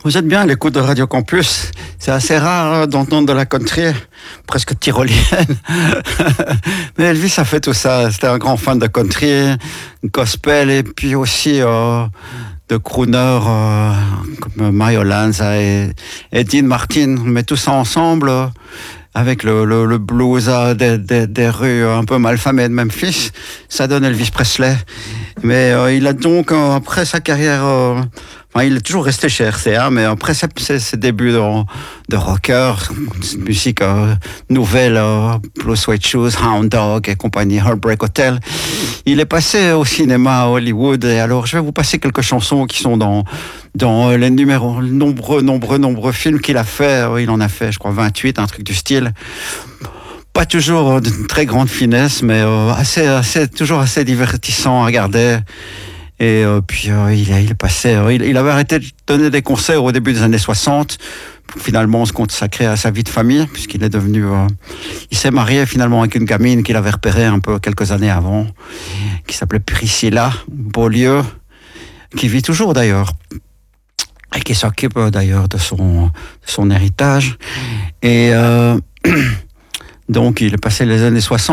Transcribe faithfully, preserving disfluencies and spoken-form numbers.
Vous êtes bien à l'écoute de Radio Campus. C'est assez rare hein, d'entendre de la country, presque tyrolienne. Mais Elvis a fait tout ça. C'était un grand fan de country, gospel et puis aussi euh, de crooners euh, comme Mario Lanza et, et Dean Martin. On met tout ça ensemble euh, avec le, le, le blues euh, des, des, des rues un peu malfamées de Memphis. Ça donne Elvis Presley. Mais euh, il a donc, euh, après sa carrière... Euh, Enfin, il est toujours resté chez R C A, mais après ses, ses, ses débuts de, de rocker, cette musique euh, nouvelle, euh, Blue Suede Shoes, Hound Dog et compagnie, Heartbreak Hotel, il est passé au cinéma à Hollywood. Et alors, je vais vous passer quelques chansons qui sont dans, dans les numéros, nombreux, nombreux, nombreux films qu'il a fait. Il en a fait, je crois, vingt-huit, un truc du style. Pas toujours de très grande finesse, mais euh, assez, assez, toujours assez divertissant à regarder. Et euh, puis euh, il, il est passé, euh, il, il avait arrêté de donner des concerts au début des années soixante pour finalement se consacrer à sa vie de famille, puisqu'il est devenu, euh, il s'est marié finalement avec une gamine qu'il avait repérée un peu quelques années avant, qui s'appelait Priscilla Beaulieu, qui vit toujours d'ailleurs et qui s'occupe euh, d'ailleurs de son, de son héritage. Et euh, donc il est passé les années soixante.